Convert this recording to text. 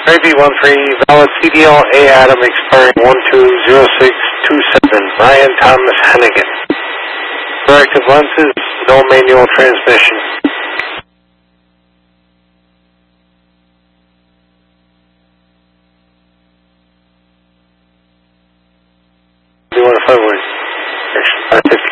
3B13, valid CDL A Adam expiring 120627, Ryan Thomas Hennigan. Corrective lenses, no manual transmission.